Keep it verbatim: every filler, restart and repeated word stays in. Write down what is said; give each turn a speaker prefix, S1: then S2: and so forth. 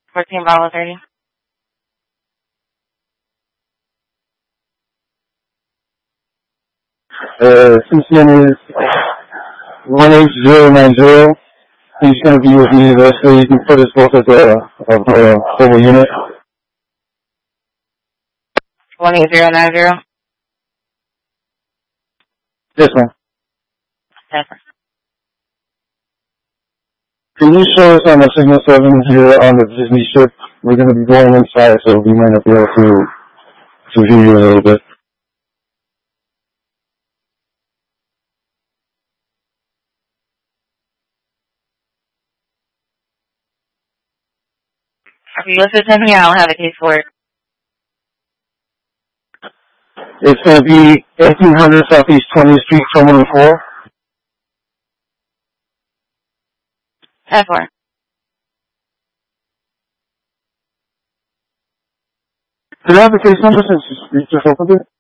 S1: fourteen Bravo thirty.
S2: Uh, C C N is one eight zero nine zero. He's going to be with me so you can put us both as a, a, a whole unit.
S1: one eight zero nine zero.
S2: Yes, ma'am.
S1: Yes, sir.
S2: Can you show us on the Signal seven here on the Disney ship? We're going to be going inside, so we might not be able to, to hear you a little bit.
S1: If you listen to me, I don't have a case for it.
S2: It's going to be eighteen hundred Southeast twentieth Street, Terminal four.
S1: ten four.
S2: Do you have the case number since you just opened it?